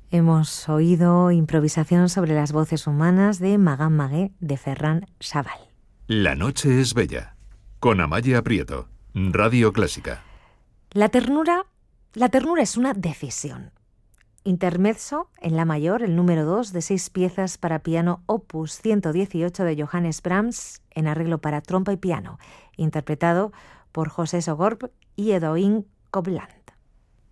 Hemos oído improvisación sobre las voces humanas de Magan Magué de Ferran Sabal. La noche es bella, con Amaia Prieto, Radio Clásica. La ternura es una decisión. Intermezzo en la mayor, el número 2 de 6 piezas para piano opus 118 de Johannes Brahms en arreglo para trompa y piano, interpretado por José Sogorb y Edoin Kovland.